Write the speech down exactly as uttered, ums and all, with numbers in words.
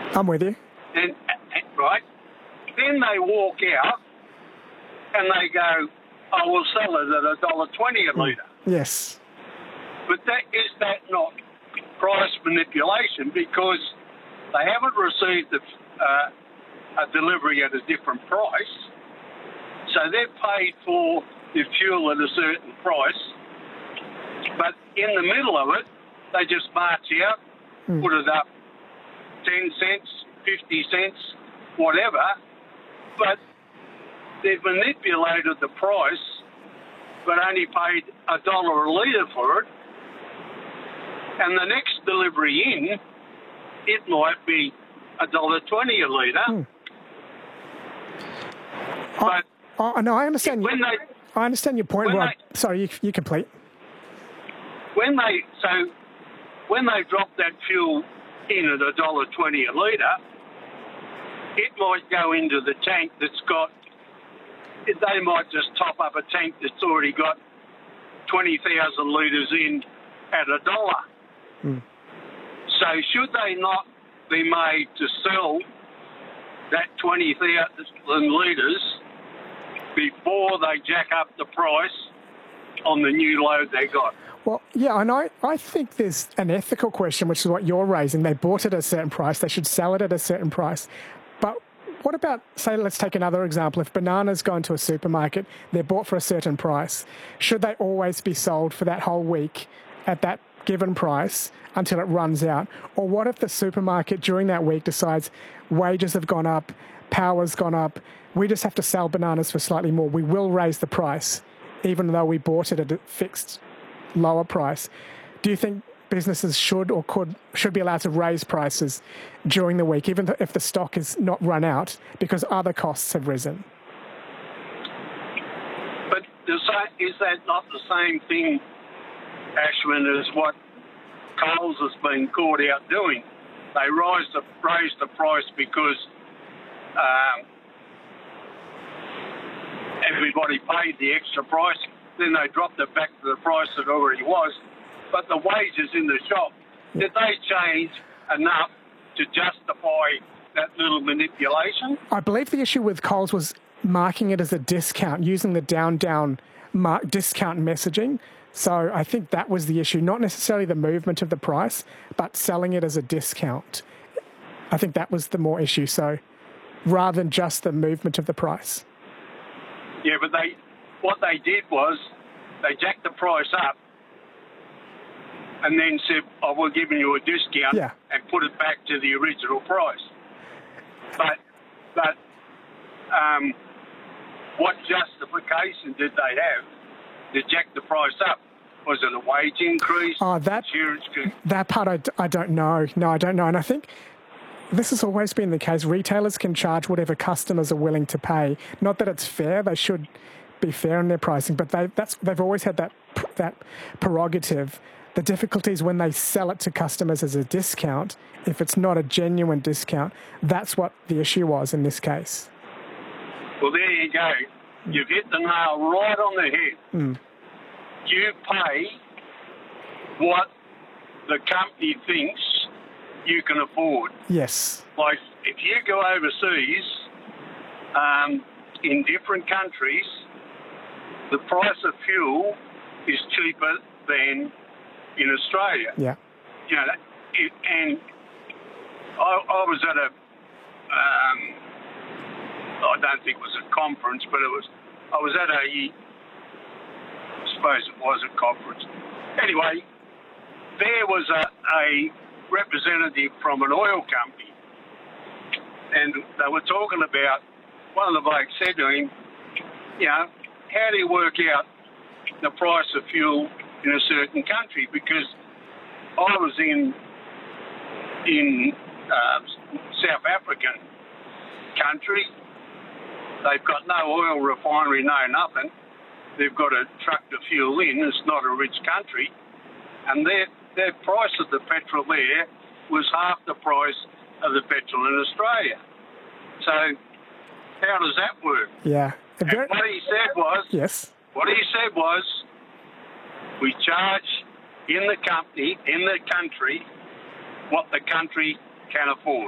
I'm with you. And, right? Then they walk out and they go, oh, we'll sell it at one dollar twenty a litre. Yes. But that is that not price manipulation, because they haven't received a, uh, a delivery at a different price, so they've paid for the fuel at a certain price, but in the middle of it, they just march out, mm. put it up ten cents, fifty cents, whatever, but they've manipulated the price but only paid a dollar a litre for it. And the next delivery in, it might be a dollar twenty a litre. Hmm. But oh, oh, no, I understand. When you, they, I understand your point, Rob. They, Sorry, you, you complete. When they so when they drop that fuel in at a dollar twenty a litre, it might go into the tank that's got. They might just top up a tank that's already got twenty thousand litres in at a dollar. Mm. So should they not be made to sell that twenty thousand litres before they jack up the price on the new load they got? Well, yeah, and I, I think there's an ethical question, which is what you're raising. They bought it at a certain price. They should sell it at a certain price. But what about, say, let's take another example. If bananas go into a supermarket, they're bought for a certain price. Should they always be sold for that whole week at that given price until it runs out? Or what if the supermarket during that week decides wages have gone up, power's gone up, we just have to sell bananas for slightly more. We will raise the price, even though we bought it at a fixed lower price. Do you think businesses should or could should be allowed to raise prices during the week, even if the stock is not run out, because other costs have risen? But is that not the same thing, Ashwin, as what Coles has been caught out doing? They raised the, raised the price because um, everybody paid the extra price. Then they dropped it back to the price it already was. But the wages in the shop, did they change enough to justify that little manipulation? I believe the issue with Coles was marking it as a discount, using the down-down mark discount messaging. So I think that was the issue, not necessarily the movement of the price, but selling it as a discount. I think that was the more issue, so rather than just the movement of the price. Yeah, but they what they did was they jacked the price up and then said, oh, we're giving you a discount, yeah, and put it back to the original price. But but um, what justification did they have to jack the price up? Was it a wage increase? Oh, that, insurance? that part I, I don't know. No, I don't know. And I think this has always been the case. Retailers can charge whatever customers are willing to pay. Not that it's fair. They should be fair in their pricing, but they, that's, they've always had that that prerogative. The difficulty is when they sell it to customers as a discount. If it's not a genuine discount, that's what the issue was in this case. Well, there you go. You've hit the nail right on the head. Mm. You pay what the company thinks you can afford. Yes. Like, if you go overseas, um, in different countries, the price of fuel is cheaper than in Australia. Yeah. You know, it, and I, I was at a, um, I don't think it was a conference, but it was, I was at a, I suppose it was a conference. Anyway, there was a, a representative from an oil company, and they were talking about, one of the blokes said to him, you know, how do you work out the price of fuel in a certain country? Because I was in in uh, South African country. They've got no oil refinery, no nothing. They've got to truck the fuel in. It's not a rich country. And their, their price of the petrol there was half the price of the petrol in Australia. So how does that work? Yeah. And what he said was, yes. What he said was, we charge in the company, in the country, what the country can afford.